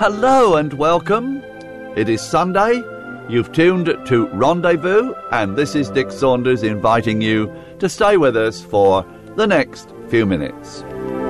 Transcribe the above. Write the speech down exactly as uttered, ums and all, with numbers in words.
Hello and welcome. It is Sunday. You've tuned to Rendezvous, and this is Dick Saunders inviting you to stay with us for the next few minutes.